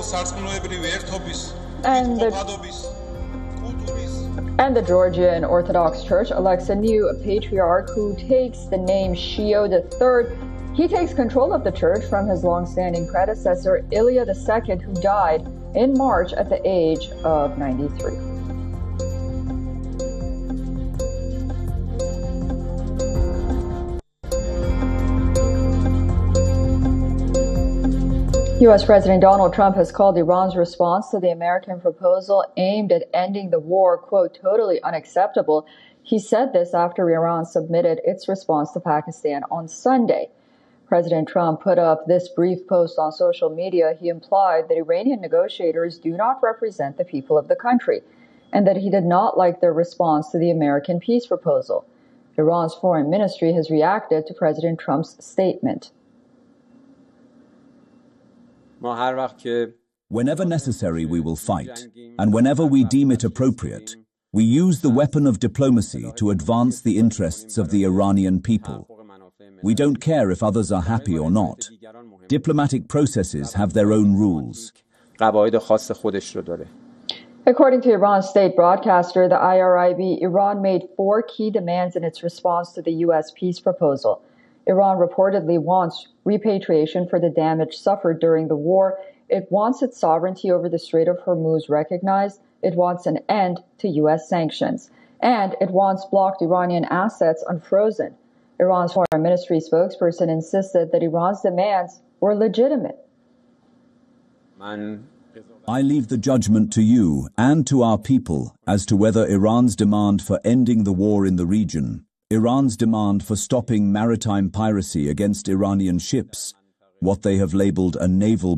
And the Georgian Orthodox Church elects a new patriarch who takes the name Shio III. He takes control of the church from his long-standing predecessor, Ilya II, who died in March at the age of 93. U.S. President Donald Trump has called Iran's response to the American proposal aimed at ending the war, quote, totally unacceptable. He said this after Iran submitted its response to Pakistan on Sunday. President Trump put up this brief post on social media. He implied that Iranian negotiators do not represent the people of the country and that he did not like their response to the American peace proposal. Iran's foreign ministry has reacted to President Trump's statement. Whenever necessary, we will fight, and whenever we deem it appropriate, we use the weapon of diplomacy to advance the interests of the Iranian people. We don't care if others are happy or not. Diplomatic processes have their own rules. According to Iran's state broadcaster, the IRIB, Iran made 4 key demands in its response to the U.S. peace proposal. Iran reportedly wants repatriation for the damage suffered during the war. It wants its sovereignty over the Strait of Hormuz recognized. It wants an end to U.S. sanctions. And it wants blocked Iranian assets unfrozen. Iran's foreign ministry spokesperson insisted that Iran's demands were legitimate. I leave the judgment to you and to our people as to whether Iran's demand for ending the war in the region, Iran's demand for stopping maritime piracy against Iranian ships, what they have labeled a naval